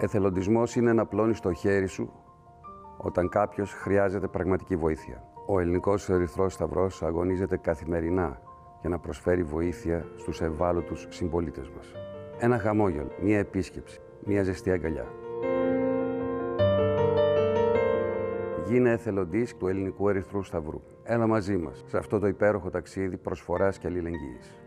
Εθελοντισμός είναι να πλώνεις το χέρι σου όταν κάποιος χρειάζεται πραγματική βοήθεια. Ο Ελληνικός Ερυθρός Σταυρός αγωνίζεται καθημερινά για να προσφέρει βοήθεια στους ευάλωτους συμπολίτες μας. Ένα χαμόγελο, μία επίσκεψη, μία ζεστή αγκαλιά. Γίνε εθελοντής του Ελληνικού Ερυθρού Σταυρού. Έλα μαζί μας σε αυτό το υπέροχο ταξίδι προσφοράς και αλληλεγγύης.